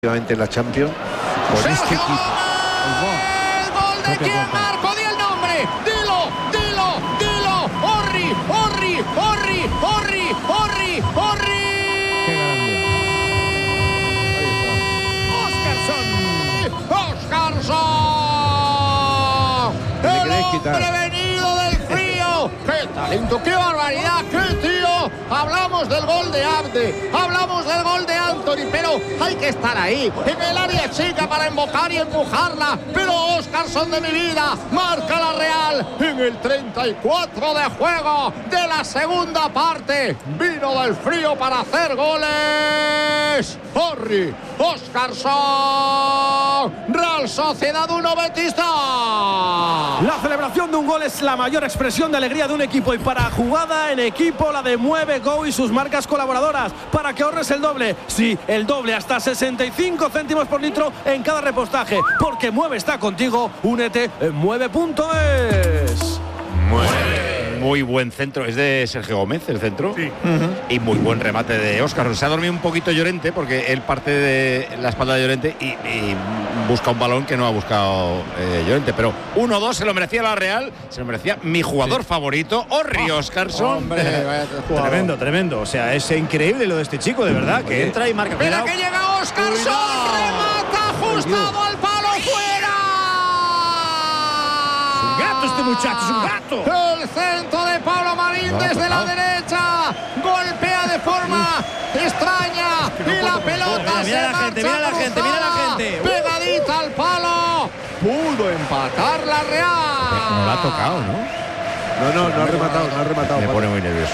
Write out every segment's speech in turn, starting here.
En la Champions con Sergio este equipo. ¿El gol de quién, Marco? Di el nombre. Dilo. Orri. Oscarsson. El hombre venido del frío. ¡Qué talento! ¡Qué barbaridad! ¡Qué tío! Hablamos del gol de Abde, hablamos del gol de Anthony, pero hay que estar ahí, en el área chica para invocar y empujarla. Pero Oscarsson de mi vida marca la Real en el 34 de juego de la segunda parte. Vino del frío para hacer goles. Orri, Oscarsson, Real Sociedad 1, Betis 2. La celebración de un gol es la mayor expresión de alegría de un equipo, y para jugada en equipo la de Mueve Go y sus marcas colaboradoras, para que ahorres el doble. Sí, el doble, hasta 65 céntimos por litro en cada repostaje, porque Mueve está contigo. Únete en mueve.es. Muy buen centro, es de Sergio Gómez el centro, sí. Y muy buen remate de Óscar. Se ha dormido un poquito Llorente porque él parte de la espalda de Llorente y busca un balón que no ha buscado Llorente, pero 1-2 se lo merecía la Real, se lo merecía mi jugador favorito, Orri Óscarsson. Tremendo, o sea, es increíble lo de este chico, de verdad, que entra y marca. Mira que llega Óscarsson, remata ajustado al palo, fuera. Un gato este muchacho, es un gato. El centro de Pablo Marín desde la derecha, golpea de forma extraña y la pelota mira la gente. pegadita al palo. Pudo empatar la Real. No la ha tocado, ¿no? No ha rematado. Me pone muy nervioso.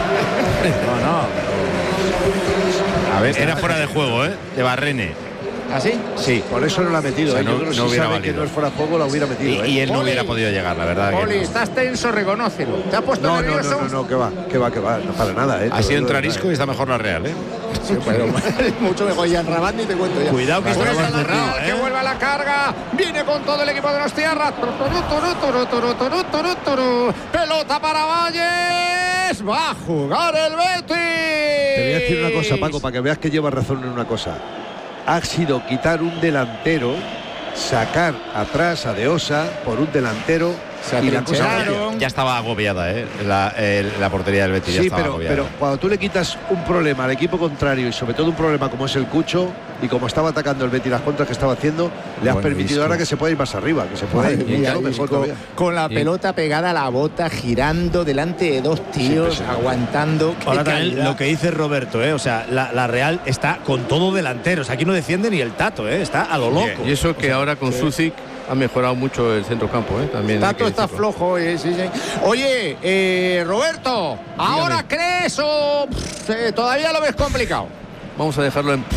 A ver, era fuera de juego, de Barrene. ¿Así? Sí. Por eso no la ha metido. O sea, Yo creo que no si hubiera sabe valido. que no es fuera de juego, la hubiera metido. Y él no Poli. hubiera podido llegar, la verdad. Poli, Que no. estás tenso, reconócelo. ¿Te ha puesto nervioso? No, que va, no para nada. Ha sido un trarisco y está mejor la Real, Sí, pero mucho mejor. Ya en Rabat ni te cuento ya. Cuidado que esto Vuelve es a la cerrado, Real, que vuelve a la carga. Viene con todo el equipo de los tierras. Pelota para Valles. Va a jugar el Betis. Te voy a decir una cosa, Paco, para que veas que lleva razón en una cosa. Ha sido quitar un delantero, sacar atrás a De Osa por un delantero, y la cosa cambia. Ya estaba agobiada, la portería del Betis. Sí, ya estaba agobiada. pero cuando tú le quitas un problema al equipo contrario, y sobre todo un problema como es el Cucho, y como estaba atacando el Betis, las contras que estaba haciendo, le has permitido ahora que se pueda ir más arriba, que se pueda ir Mira, mejor todavía. con la pelota pegada a la bota, girando delante de dos tíos, aguantando. Ahora también lo que dice Roberto, o sea, la Real está con todo delanteros. Aquí no defiende ni el Tato, está a lo loco. Y eso que ahora con Susic ha mejorado mucho el centrocampo, también. Tato está flojo, sí. Oye, Roberto, ¿ahora crees o todavía lo ves complicado? Vamos a dejarlo en...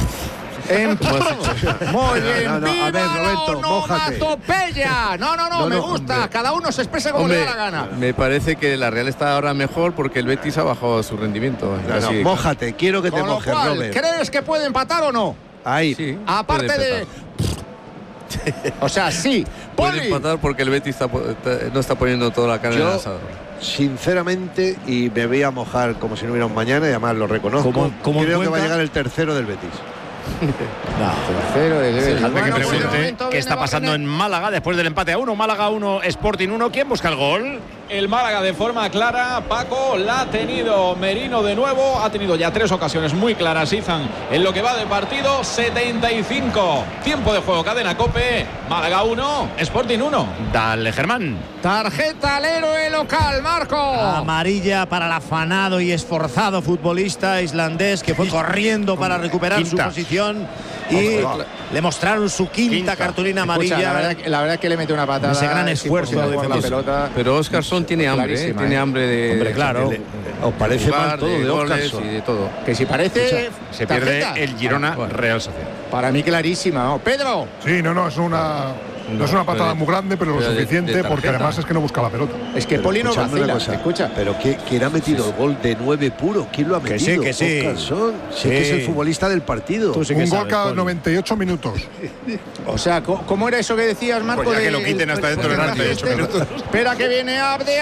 Muy bien, a ver, Roberto, mójate. Onomatopeya. No, me gusta. Hombre. Cada uno se expresa como le da la gana. Me parece que la Real está ahora mejor porque el Betis ha bajado su rendimiento. Así, Mójate, quiero que te Con lo mojes, cual, Robert. ¿crees que puede empatar o no? Ahí. sí, Aparte puede de... O sea, sí. Puede Poli. empatar porque el Betis no está poniendo toda la carne en el asador. Sinceramente, y me voy a mojar como si no hubiera un mañana, y además lo reconozco, ¿Cómo creo que va a cuenta? llegar el tercero del Betis. Tercero del Betis. Dejadme que Bueno, pregunte de momento qué viene está pasando Barcelona. en Málaga después del empate a 1. Málaga 1, Sporting 1. ¿Quién busca el gol? El Málaga de forma clara, Paco, la ha tenido Merino de nuevo, ha tenido ya 3 ocasiones muy claras, Izan, en lo que va de partido. 75, tiempo de juego, cadena COPE, Málaga 1, Sporting 1. Dale, Germán. Tarjeta al héroe local, Marco. Amarilla para el afanado y esforzado futbolista islandés que fue corriendo para recuperar su posición, y le mostraron su quinta cartulina amarilla. Escucha, la verdad es que le mete una patada. Ese gran esfuerzo de la defensa. pelota. Pero Óscarsson tiene hambre, Clarísima, tiene hambre de... Hombre, claro. ¿Os parece jugar, mal todo de goles Óscarsson? y de todo. Que si parece. Se pierde tarjeta. el Girona Real Sociedad. Para mí clarísima, ¿no? Pedro. Sí, no es una patada muy grande, pero lo de suficiente, tarjeta. porque además es que no busca la pelota. Es que Poli no Escuchadme una vacila. cosa, Escucha. pero ¿quién ha metido el gol de 9 puro? ¿Quién lo ha metido? Que sí. Óscarsson. Sí, que es el futbolista del partido. Tú sí que Un gol sabes, cada Poli. 98 minutos. O sea, ¿cómo era eso que decías, Marco? Pues ya que lo quiten hasta dentro de 98 minutos. Espera que viene Abde,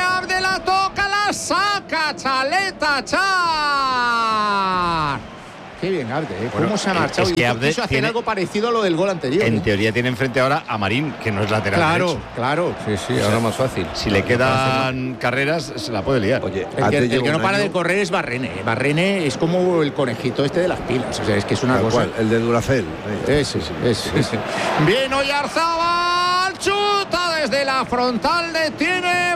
la toca, la saca, Chaleta, Char. Qué bien Abde, ¿eh? ¿Cómo se ha marchado? Es que Abde quiso hacer algo parecido a lo del gol anterior. En teoría tiene enfrente ahora a Marín, que no es lateral derecho. Claro. Sí, ahora más fácil. Si le quedan carreras, se la puede liar. Oye, el que no para de correr es Barrene. Barrene es como el conejito este de las pilas. O sea, es que es una cosa. Cual, el de Duracell. Ese. Bien, Oyarzábal, chuta desde la frontal, detiene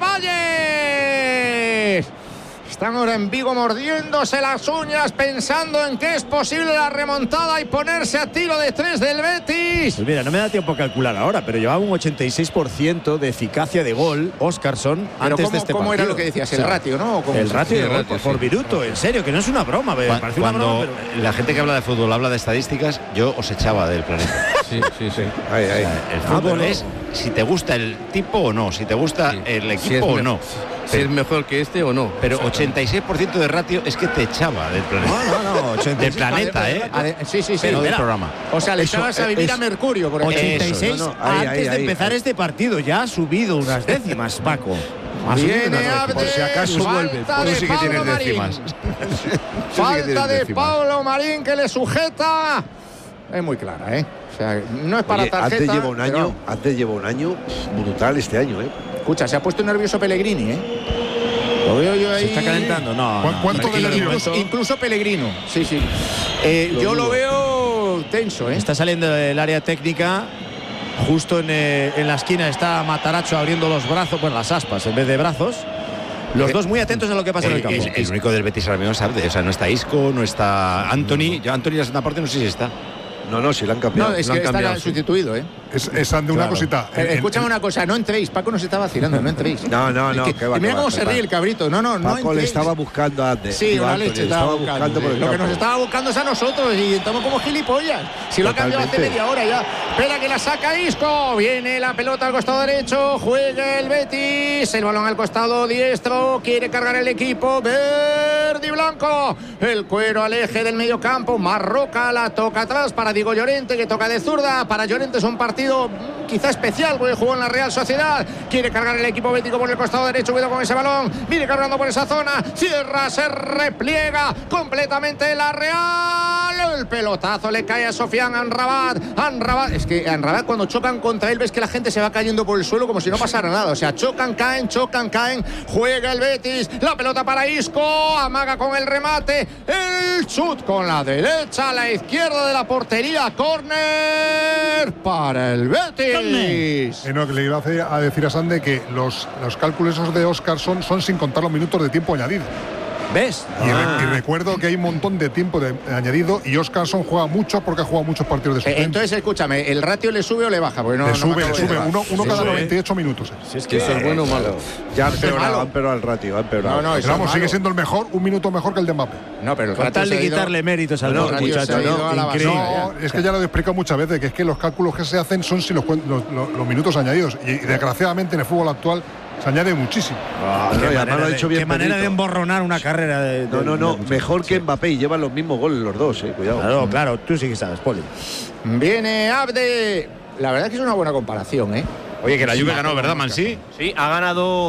Valles. Están ahora en Vigo mordiéndose las uñas, pensando en que es posible la remontada y ponerse a tiro de 3 del Betis. Pues mira, no me da tiempo a calcular ahora, pero llevaba un 86% de eficacia de gol Oscarsson antes de este partido. ¿Cómo era lo que decías? ¿El ratio, no? El ratio de gol por minuto, en serio, que no es una broma. Parece una broma, pero... la gente que habla de fútbol habla de estadísticas, yo os echaba del planeta. Sí. Ahí. El fútbol es si te gusta el tipo o no, si te gusta el equipo o no. Si es mejor que este o no. Pero 86% de ratio es que te echaba del planeta. No, 86%. Del planeta, Sí. No del programa. O sea, le echabas a vivir a Mercurio, por ejemplo. 86 antes de empezar este partido. Ya ha subido unas décimas, Paco. Viene Abde, por si acaso vuelve. Falta de Pablo Marín. Falta de Pablo Marín que le sujeta. Es muy clara, ¿eh? O sea, no es para tarjeta. Antes lleva un año brutal este año, ¿eh? Escucha, se ha puesto nervioso Pellegrini, ¿eh? Lo veo yo ahí. ¿Se está calentando? No. ¿Cuánto de nervioso? Incluso Pellegrino. Sí. Yo lo veo tenso, ¿eh? Está saliendo del área técnica. Justo en la esquina está Matarazzo abriendo los brazos, bueno, las aspas en vez de brazos. Los dos muy atentos a lo que pasa en el campo. El único del Betis ahora mismo es Abde. O sea, no está Isco, no está Anthony. Yo Anthony en la segunda parte no sé si está. No, si lo han cambiado. No, es que está sustituido, ¿eh? Es ante una cosita. Escúchame una cosa, no entréis. Paco nos está vacilando, no entréis. No. Mira cómo se ríe el cabrito. No Paco le estaba buscando a Abde. Sí, una leche estaba buscando. Lo que nos estaba buscando es a nosotros y estamos como gilipollas. Si lo ha cambiado hace media hora ya. Espera que la saca Isco. Viene la pelota al costado derecho. Juega el Betis. El balón al costado diestro. Quiere cargar el equipo verde y blanco. El cuero al eje del medio campo. Marroca la toca atrás para Diego Llorente, que toca de zurda. Para Llorente es un partido quizá especial porque jugó en la Real Sociedad. Quiere cargar el equipo bético por el costado derecho. Cuidado con ese balón. Viene cargando por esa zona. Cierra, se repliega completamente la Real. El pelotazo le cae a Sofian Amrabat. Es que Amrabat, cuando chocan contra él, ves que la gente se va cayendo por el suelo como si no pasara nada. O sea, chocan, caen. Juega el Betis. La pelota para Isco. Amaga con el remate. El chut con la derecha a la izquierda de la portería. Córner para el Betis. No, que le iba a decir a Sande que los cálculos esos de Oscarsson son sin contar los minutos de tiempo añadido. ¿Ves? Y recuerdo que hay un montón de tiempo de añadido y Oscarsson juega mucho porque ha jugado muchos partidos de suplente. Entonces, escúchame, ¿el ratio le sube o le baja? Porque le sube. Uno cada 98 minutos. Si es que eso es bueno o malo. Ya han empeorado el ratio. Vamos, sigue siendo el mejor, un minuto mejor que el de Mbappé. No, pero el con tal de quitarle méritos al muchacho. No, es que ya lo he explicado muchas veces, que es que los cálculos que se hacen son sin los minutos añadidos. Y desgraciadamente en el fútbol actual se añade muchísimo. Qué manera de emborronar una carrera de mejor que Mbappé y llevan los mismos goles los dos, cuidado. Claro, tú sí que sabes, Poli. Viene Abde. La verdad es que es una buena comparación, ¿eh? Oye, que la Juve ganó, ¿verdad, Mansi? Sí, ha ganado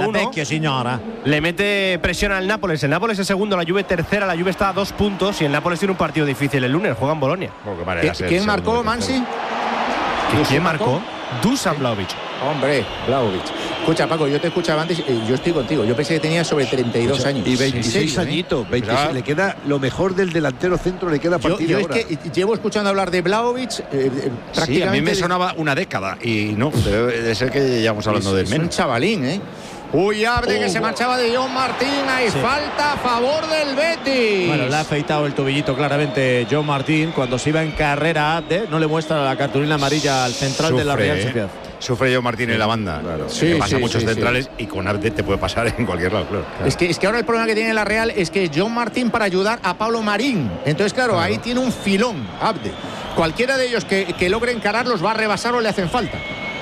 0-1. Le mete presión al Nápoles. El Nápoles es segundo, la Juve tercera. La Juve está a 2 puntos y el Nápoles tiene un partido difícil el lunes. Juega en Bolonia. ¿Quién marcó, Mansi? ¿Quién marcó? Dusan Vlahovic. Hombre, Vlahovic. Escucha, Paco, yo te escuchaba antes y yo estoy contigo. Yo pensé que tenía sobre 32 años. Y 26 añitos. 26, le queda lo mejor del delantero centro, le queda a partir de ahora. Es que llevo escuchando hablar de Vlahovic prácticamente. Sí, a mí me sonaba una década y no, debe ser que llevamos hablando del menos. Es un chavalín, ¿eh? Uy, Abde que se marchaba de John Martín. Hay falta a favor del Betis. Bueno, le ha afeitado el tobillito claramente John Martín. Cuando se iba en carrera, Abde no le muestra la cartulina amarilla al central de la Real Sociedad. Sufre John Martín en la banda. Claro. Pasa muchos centrales y con Abde te puede pasar en cualquier lado. Claro. Es que ahora el problema que tiene la Real es que John Martín para ayudar a Pablo Marín. Entonces, claro, ahí tiene un filón, Abde. Cualquiera de ellos que logre encarar los va a rebasar o le hacen falta.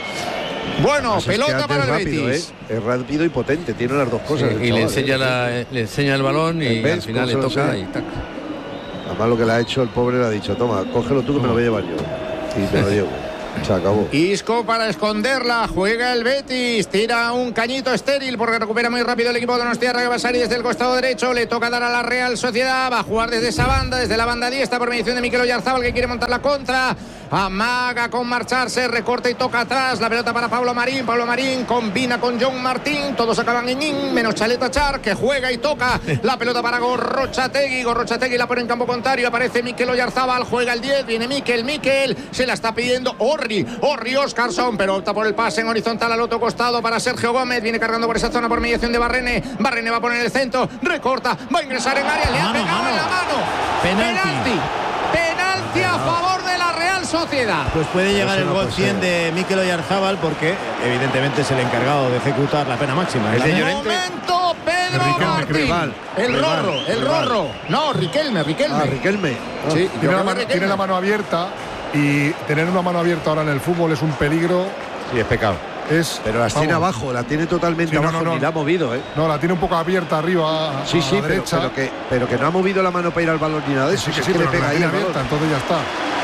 Bueno, pelota para el Betis. Es rápido y potente, tiene las dos cosas. Y le enseña el balón y al final le toca y tac. Además lo que le ha hecho el pobre le ha dicho, toma, cógelo tú que me lo voy a llevar yo. Y te lo llevo. Se acabó. Isco para esconderla, juega el Betis, tira un cañito estéril porque recupera muy rápido el equipo de Donostiarra, que va a salir desde el costado derecho, le toca dar a la Real Sociedad, va a jugar desde esa banda, desde la banda diestra por mediación de Mikel Oyarzábal, que quiere montar la contra, amaga con marcharse, recorta y toca atrás, la pelota para Pablo Marín combina con John Martín, todos acaban en in, menos Chaleta Char, que juega y toca la pelota para Gorrochategui la pone en campo contrario, aparece Mikel Oyarzábal, juega el 10, viene Mikel, se la está pidiendo Orri Óscarson, pero opta por el pase en horizontal al otro costado para Sergio Gómez, viene cargando por esa zona por mediación de Barrene va a poner el centro, recorta, va a ingresar en área, le ha pegado en la mano, penalti a favor de la Real Sociedad. Pues puede llegar el gol 100 de Mikel Oyarzábal, porque evidentemente es el encargado de ejecutar la pena máxima. El momento, Pedro Martín, el Rorro, no, Riquelme. Sí, tiene la mano abierta, y tener una mano abierta ahora en el fútbol es un peligro. Sí, es pecado. Pero la tiene abajo, la tiene totalmente abajo, ni la ha movido, ¿eh? No, la tiene un poco abierta arriba, a la derecha. Pero que no ha movido la mano para ir al balón ni nada de eso. Sí, pero le pega ahí abierta, entonces ya está.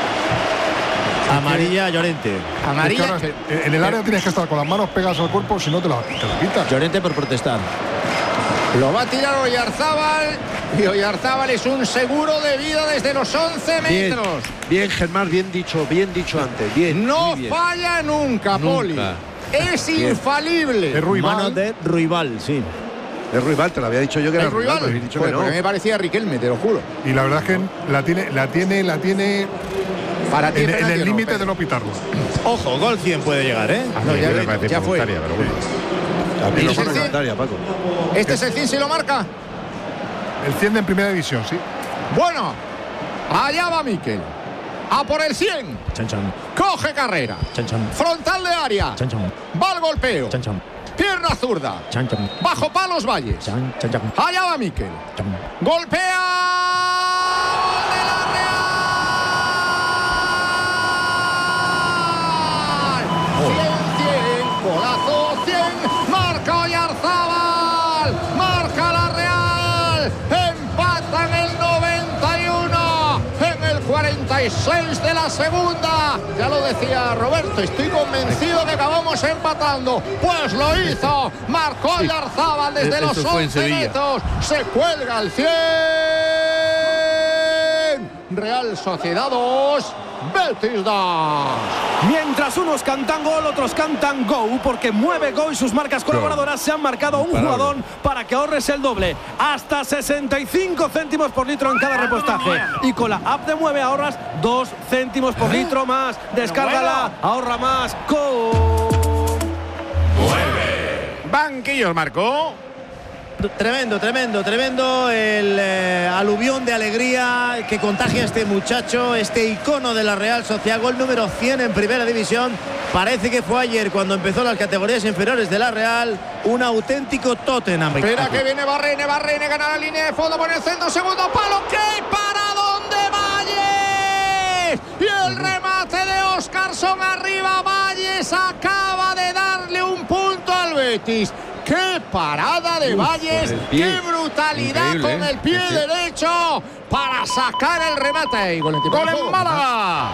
Amarilla, Llorente. Amarilla. En el área tienes que estar con las manos pegadas al cuerpo, si no te la quitas. Llorente por protestar. Lo va a tirar Oyarzábal, y Oyarzábal es un seguro de vida desde los 11 metros. Bien, Germán, bien dicho antes. Bien. No falla nunca, Poli. Es infalible. Es Ruibal. Mano de Ruibal, sí. Es Ruibal, te lo había dicho yo que era Ruibal. Pues dicho que no. Me parecía Riquelme, te lo juro. Y la verdad es que la tiene para ti, en el límite de no pitarlo. Ojo, gol 100 puede llegar, ¿eh? Ya fue. Pero bueno. Paco. ¿Este es el 100 si lo marca? El 100 en primera división, sí. Bueno, allá va Mikel. A por el 100. Coge carrera. Frontal de área. Va al golpeo. Pierna zurda. Bajo palos Valles. Allá va Mikel. Golpea. De la Real. 100, golazo 100. Marca Oyarzábal. Marca la Real. Empata en el 91. En el 46 de la segunda. Ya lo decía Roberto, estoy convencido de que acabamos empatando. Pues lo hizo. Marcó Oyarzábal desde los 11 metros. Se cuelga el 100. Real Sociedad 2, Betis 2. Mientras unos cantan gol, otros cantan go, porque mueve Go y sus marcas colaboradoras se han marcado un jugador para que ahorres el doble. Hasta 65 céntimos por litro en cada repostaje. Y con la app de Mueve ahorras 2 céntimos por litro más. Descárgala, ahorra más. Go. Banquillos, Marco. Tremendo el aluvión de alegría que contagia a este muchacho, este icono de la Real Sociedad. Gol número 100 en primera división. Parece que fue ayer cuando empezó las categorías inferiores de la Real. Un auténtico Tottenham. Espera que viene Barrene, gana la línea de fondo por el centro, segundo palo. ¡Qué paradón de Valles! Y el remate de Óscarson arriba. Valles acaba de darle un punto al Betis. ¡Qué parada de Valles! ¡Qué brutalidad! Increíble, con el pie derecho para sacar el remate! ¡Gol en Málaga!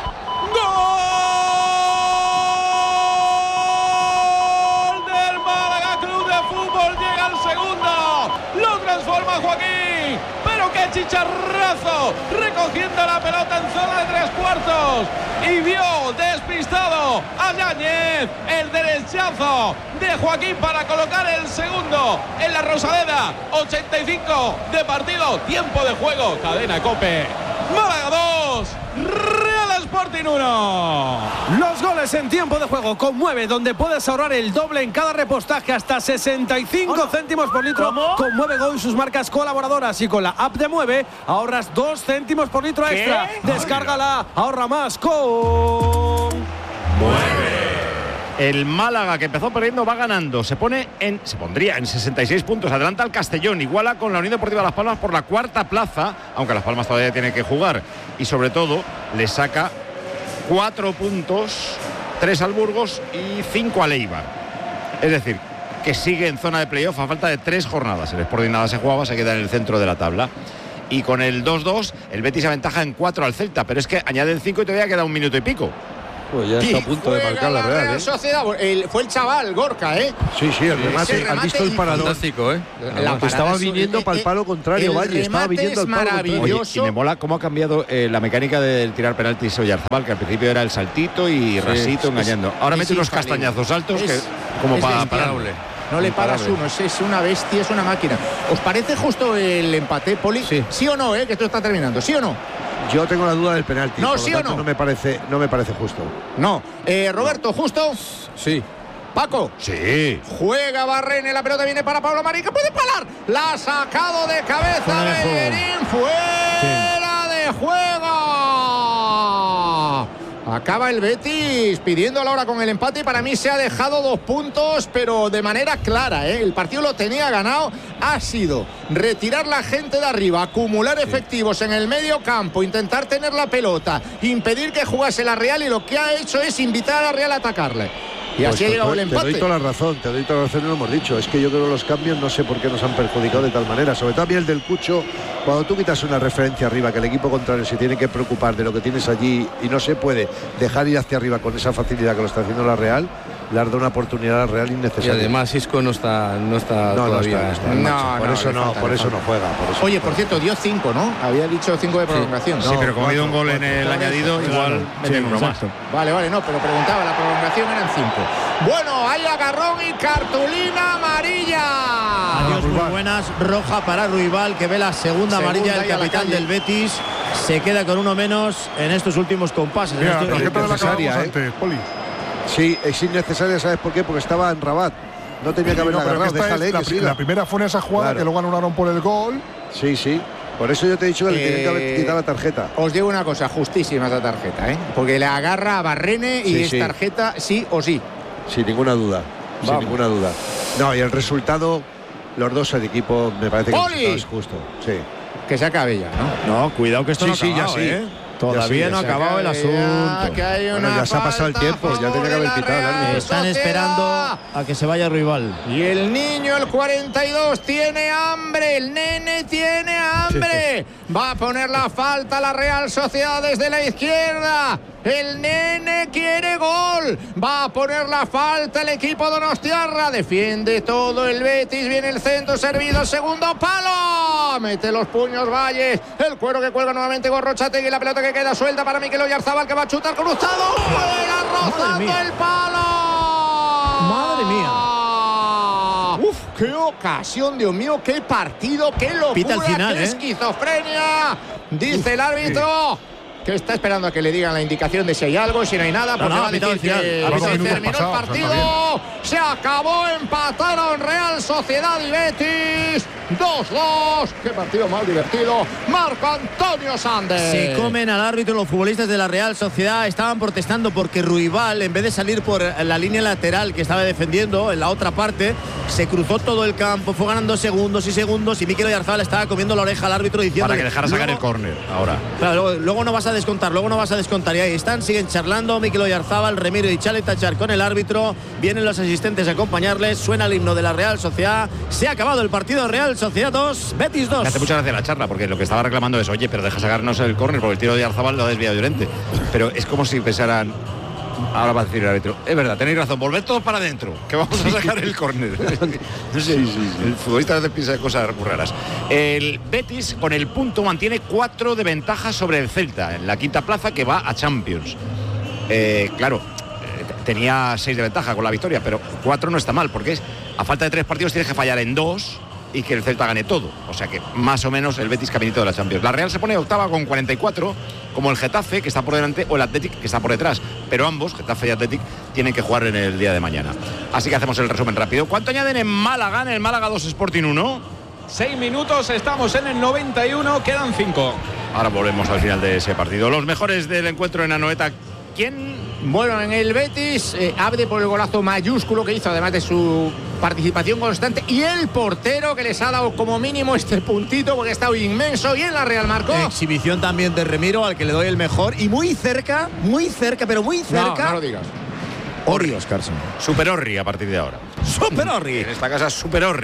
¡Gol del Málaga Club de Fútbol! Llega el segundo. Lo transforma Joaquín. ¡Pero qué chicharrazo! Recogiendo la pelota en zona de 3/4. Y vio despistado a Yáñez. El derechazo de Joaquín para colocar el segundo en la Rosaleda. 85 de partido, tiempo de juego. Cadena COPE. Málaga 2, Real Sporting 1. Los goles en tiempo de juego con Mueve, donde puedes ahorrar el doble en cada repostaje, hasta 65 céntimos por litro. ¿Cómo? Con Mueve Go y sus marcas colaboradoras, y con la app de Mueve ahorras 2 céntimos por litro extra. Descárgala, ahorra más con Mueve. El Málaga, que empezó perdiendo, va ganando. Se pondría en 66 puntos. Adelanta al Castellón. Iguala con la Unión Deportiva Las Palmas por la 4ª plaza, aunque Las Palmas todavía tiene que jugar. Y sobre todo, le saca 4 puntos, 3 al Burgos y 5 al Eibar. Es decir, que sigue en zona de playoff a falta de 3 jornadas. El Sporting nada se jugaba, se queda en el centro de la tabla. Y con el 2-2, el Betis aventaja en 4 al Celta. Pero es que añaden 5 y todavía queda un minuto y pico. Pues ya está a punto de marcar la Real, Sociedad. Fue el chaval, Gorka, ¿eh? Sí, el remate. ¿Has visto el parador? Fantástico, ¿eh? Estaba viniendo para el palo contrario, Valle. Estaba viniendo al palo contrario. Oye, y me mola cómo ha cambiado la mecánica del tirar penaltis Oyarzabal, que al principio era el saltito y rasito engañando. Ahora mete unos castañazos altos que como para pararle. No le paras uno, es una bestia, es una máquina. ¿Os parece justo el empate, Poli? ¿Sí o no, que esto está terminando? ¿Sí o no? Yo tengo la duda del penalti. No, ¿sí o no? No me parece justo. No. Roberto, ¿justo? Sí. Paco. Sí. Juega Barrene, la pelota viene para Pablo Marín, que puede parar. La ha sacado de cabeza Bellerín. Fuera de juego. Acaba el Betis pidiendo la hora con el empate y para mí se ha dejado 2 puntos, pero de manera clara, ¿eh? El partido lo tenía ganado. Ha sido retirar la gente de arriba, acumular efectivos en el medio campo, intentar tener la pelota, impedir que jugase la Real, y lo que ha hecho es invitar a la Real a atacarle. Y así ha llegado el empate. Te doy toda la razón, y lo hemos dicho. Es que yo creo que los cambios no sé por qué nos han perjudicado de tal manera. Sobre todo a mí el del Cucho, cuando tú quitas una referencia arriba, que el equipo contrario se tiene que preocupar de lo que tienes allí y no se puede dejar ir hacia arriba con esa facilidad que lo está haciendo la Real, le ha dado una oportunidad a la Real innecesaria. Y además Isco no está todavía. Por eso no juega. Oye, por cierto, dio 5, ¿no? Había dicho 5 de prolongación. Sí, pero como ha habido un gol en el añadido, igual meten uno más. Vale, no, pero preguntaba, la prolongación eran 5. Bueno, hay agarrón y cartulina amarilla. Adiós, muy buenas. Roja para Ruibal, que ve la segunda amarilla del capitán del Betis. Se queda con uno menos en estos últimos compases. Mira, la tarjeta de la acabamos antes, Poli. Sí, es innecesaria, ¿sabes por qué? Porque estaba en Rabat. No tenía que haberla agarrado, déjale que siga. La primera fue en esa jugada, que luego anularon por el gol. Sí. Por eso yo te he dicho que le tienen que haber quitado la tarjeta. Os digo una cosa, justísima esa tarjeta, ¿eh? Porque le agarra a Barrene y es tarjeta sí o sí. Sin ninguna duda. Sin ninguna duda. No, y el resultado, los dos del equipo, me parece que el resultado es justo. Sí. Que se acabe ya, ¿no? No, cuidado que esto no ha acabado, ¿eh? Todavía no ha acabado el asunto. Ya se ha pasado el tiempo, ya tenía que haber pitado. Están esperando a que se vaya Ruibal. Y el niño, el 42, tiene hambre. El nene tiene hambre. Va a poner la falta la Real Sociedad desde la izquierda. El nene quiere gol. Va a poner la falta el equipo donostiarra. Defiende todo el Betis. Viene el centro servido. El segundo palo. Mete los puños Valles. El cuero que cuelga nuevamente Gorrochategui. La pelota que queda suelta para Mikel Oyarzabal, que va a chutar cruzado. Fuera, rozando el palo. Madre mía. Uf, qué ocasión, Dios mío. Qué partido. Qué locura. Pita al final, qué esquizofrenia. Dice el árbitro que está esperando a que le digan la indicación de si hay algo, si no hay nada, porque va a decir que terminó el partido. Se acabó, empataron Real Sociedad y Betis. 2-2. Qué partido más divertido. Marco Antonio Sández. Se comen al árbitro los futbolistas de la Real Sociedad. Estaban protestando porque Ruibal, en vez de salir por la línea lateral que estaba defendiendo en la otra parte, se cruzó todo el campo, fue ganando segundos y Mikel Oyarzabal estaba comiendo la oreja al árbitro diciendo para que dejara sacar el córner ahora. Claro, luego no vas a descontar, y ahí están, siguen charlando Mikel Oyarzabal, Remiro y Chale Tachar con el árbitro, vienen los asistentes a acompañarles, suena el himno de la Real Sociedad. Se ha acabado el partido. Real Sociedad 2, Betis 2. Me hace mucha gracia la charla, porque lo que estaba reclamando es, oye, pero deja sacarnos el córner, porque el tiro de Oyarzabal lo ha desviado Llorente. Pero es como si pensaran, ahora va a decir el árbitro, es verdad, tenéis razón, volved todos para adentro, que vamos a sacar el córner. No sé, el futbolista a veces piensa de cosas muy raras. El Betis con el punto mantiene 4 de ventaja sobre el Celta en la quinta plaza, que va a Champions. Claro, tenía 6 de ventaja con la victoria, pero 4 no está mal, porque es a falta de 3 partidos tienes que fallar en 2 y que el Celta gane todo. O sea que más o menos el Betis caminito de la Champions. La Real se pone octava con 44, como el Getafe, que está por delante, o el Athletic, que está por detrás. Pero ambos, Getafe y Athletic, tienen que jugar en el día de mañana. Así que hacemos el resumen rápido. ¿Cuánto añaden en Málaga? En el Málaga 2 Sporting 1. 6 minutos, estamos en el 91, quedan 5. Ahora volvemos al final de ese partido. Los mejores del encuentro en Anoeta. ¿Quién? Bueno, en el Betis, Abde por el golazo mayúsculo que hizo, además de su participación constante, y el portero que les ha dado como mínimo este puntito porque ha estado inmenso. Y en la Real marcó. Exhibición también de Remiro, al que le doy el mejor, y muy cerca, pero muy cerca. No lo digas. Orri Oscarson. Super Orri a partir de ahora. Super Orri. En esta casa Super Orri.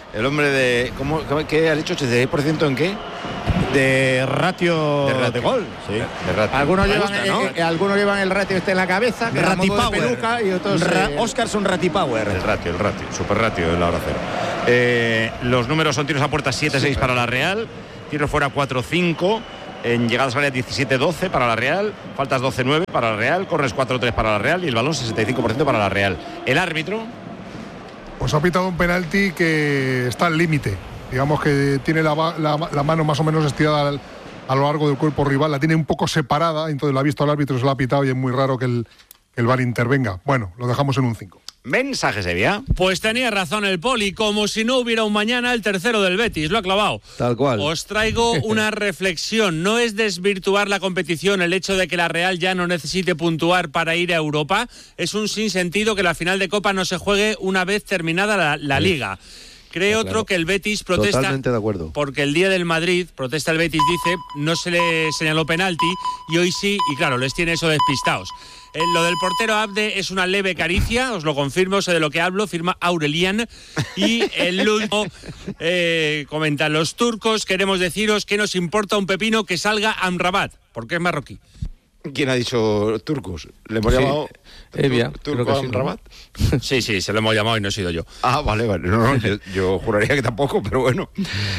El hombre de... ¿Qué ha dicho? ¿86% en qué? De ratio de gol. Sí. De ratio. Algunos llevan el ratio en la cabeza, que Rati modo de Power. peluca, y otros Oscarson Rati Power. El ratio, super ratio en la hora cero. Los números son tiros a puerta 7-6 para la Real, tiros fuera 4-5, en llegadas al área 17-12 para la Real, faltas 12-9 para la Real, corres 4-3 para la Real y el balón 65% para la Real. El árbitro pues ha pitado un penalti que está al límite. Digamos que tiene la mano más o menos estirada a lo largo del cuerpo rival, la tiene un poco separada, entonces lo ha visto el árbitro, se lo ha pitado y es muy raro que el VAR intervenga. Bueno, lo dejamos en un 5. Mensaje, Sevilla. Pues tenía razón el Poli, como si no hubiera un mañana, el tercero del Betis, lo ha clavado. Tal cual. Os traigo una reflexión. No es desvirtuar la competición el hecho de que la Real ya no necesite puntuar para ir a Europa. Es un sinsentido que la final de Copa no se juegue una vez terminada la Liga. Cree otro que el Betis protesta. Totalmente de acuerdo. Porque el día del Madrid, protesta el Betis, dice, no se le señaló penalti y hoy sí, y claro, les tiene eso despistados. Lo del portero Abde es una leve caricia, os lo confirmo, sé de lo que hablo, firma Aurelian. Y el último comenta, los turcos queremos deciros que nos importa un pepino que salga Amrabat, porque es marroquí. ¿Quién ha dicho turcos? ¿Le hemos llamado Evia, turco Amrabat? Sí, se lo hemos llamado y no he sido yo. Ah, vale. No, yo juraría que tampoco, pero bueno.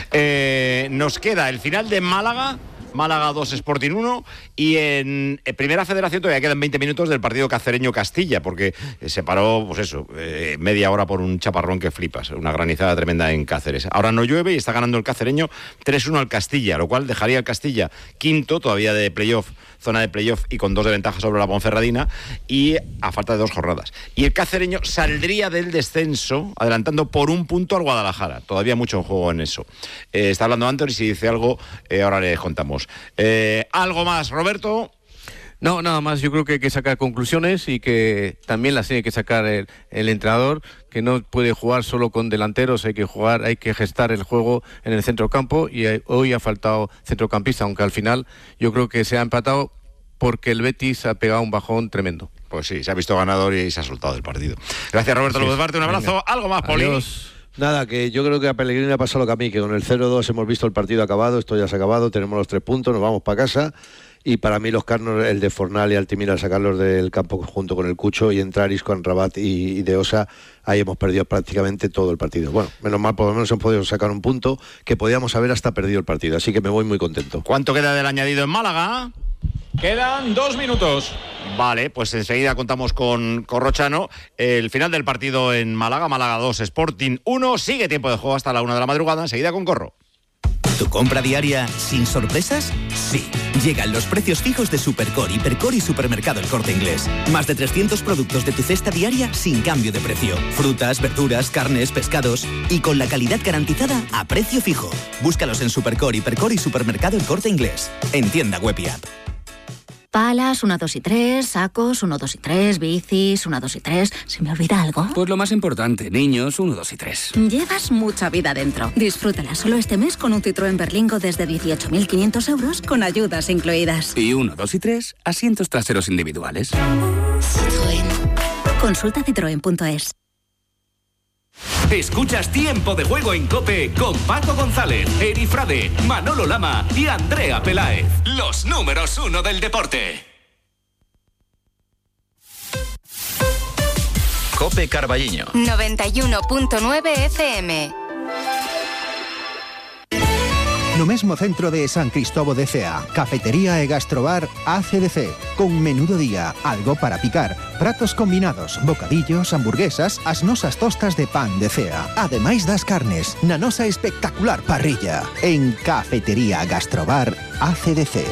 Nos queda el final de Málaga 2, Sporting 1, y en Primera Federación todavía quedan 20 minutos del partido Cacereño-Castilla, porque se paró, pues eso, media hora por un chaparrón que flipas, una granizada tremenda en Cáceres. Ahora no llueve y está ganando el Cacereño 3-1 al Castilla, lo cual dejaría al Castilla quinto, todavía de playoff, zona de playoff y con 2 de ventaja sobre la Ponferradina, y a falta de 2 jornadas. Y el Cacereño saldría del descenso adelantando por 1 punto al Guadalajara. Todavía mucho en juego en eso. Está hablando Anthony, si dice algo, ahora les contamos. ¿Algo más, Roberto? No, nada más. Yo creo que hay que sacar conclusiones y que también las tiene que sacar el entrenador, que no puede jugar solo con delanteros, hay que gestar el juego en el centrocampo, y hoy ha faltado centrocampista, aunque al final yo creo que se ha empatado porque el Betis ha pegado un bajón tremendo. Pues sí, se ha visto ganador y se ha soltado del partido. Gracias, Roberto López Barte, un abrazo. Venga. ¿Algo más, Poli? Adiós. Nada, que yo creo que a Pellegrini le ha pasado lo que a mí, que con el 0-2 hemos visto el partido acabado, esto ya se ha acabado, tenemos los 3 puntos, nos vamos para casa, y para mí los carnos, el de Fornal y Altimira, sacarlos del campo junto con el Cucho y entrar Isco, Rabat y De Osa, ahí hemos perdido prácticamente todo el partido. Bueno, menos mal, por lo menos hemos podido sacar un punto que podíamos haber hasta perdido el partido, así que me voy muy contento. ¿Cuánto queda del añadido en Málaga? Quedan 2 minutos. Vale, pues enseguida contamos con Corrochano. El final del partido en Málaga 2, Sporting 1. Sigue tiempo de juego hasta la 1 de la madrugada. Enseguida con Corro. ¿Tu compra diaria sin sorpresas? Sí. Llegan los precios fijos de Supercore, Hipercore y Supermercado El Corte Inglés. Más de 300 productos de tu cesta diaria sin cambio de precio. Frutas, verduras, carnes, pescados. Y con la calidad garantizada a precio fijo. Búscalos en Supercore, Hipercore y Supermercado El Corte Inglés. En tienda web y app. Palas, 1, 2 y 3, sacos, 1, 2 y 3, bicis, 1, 2 y 3. ¿Se me olvida algo? Pues lo más importante, niños, 1, 2 y 3. Llevas mucha vida dentro. Disfrútala solo este mes con un Citroën Berlingo desde 18.500 euros con ayudas incluidas. Y 1, 2 y 3, asientos traseros individuales. Citroën. Consulta citroen.es. Escuchas Tiempo de Juego en COPE con Paco González, Eri Frade, Manolo Lama y Andrea Peláez. Los números 1 del deporte. COPE Carballiño 91.9 FM. No mesmo centro de San Cristóbal de Cea, cafetería e gastrobar ACDC, con menú do día, algo para picar, pratos combinados, bocadillos, hamburguesas, as nosas tostas de pan de Cea, ademais das carnes, na nosa espectacular parrilla, en Cafetería Gastrobar ACDC.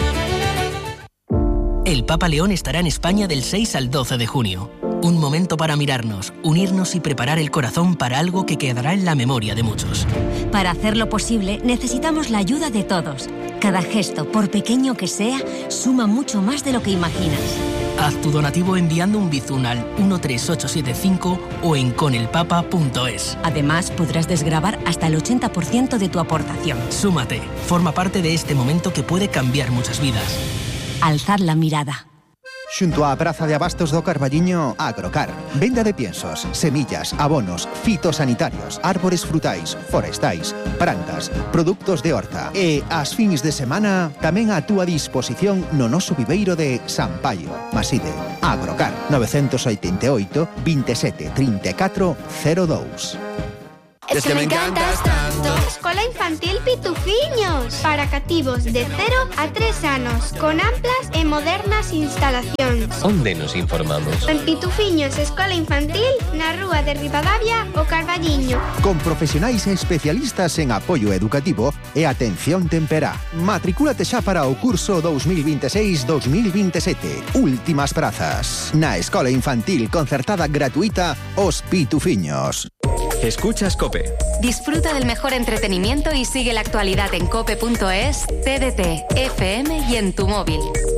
El Papa León estará en España del 6 al 12 de junio. Un momento para mirarnos, unirnos y preparar el corazón para algo que quedará en la memoria de muchos. Para hacerlo posible, necesitamos la ayuda de todos. Cada gesto, por pequeño que sea, suma mucho más de lo que imaginas. Haz tu donativo enviando un bizun al 13875 o en conelpapa.es. Además, podrás desgravar hasta el 80% de tu aportación. Súmate, forma parte de este momento que puede cambiar muchas vidas. Alzad la mirada. xunto á Praza de Abastos do Carballiño, Agrocar. Venda de piensos, semillas, abonos, fitosanitarios, árbores frutais, forestais, plantas, produtos de horta. E ás fins de semana tamén a túa disposición no noso viveiro de Sampaio, Maside. Agrocar, 988 27 34 02. Es que me encantas tanto. Escola Infantil Pitufiños, para cativos de 0 a 3 anos, con amplas e modernas instalacións. Onde nos informamos? En Pitufiños Escola Infantil, na rúa de Ribadavia, o Carballiño. Con profesionais e especialistas en apoio educativo e atención temperá. Matricúlate xa para o curso 2026-2027. Últimas prazas. Na Escola Infantil concertada gratuita Os Pitufiños. Escuchas COPE. Disfruta del mejor entretenimiento y sigue la actualidad en cope.es, TDT, FM y en tu móvil.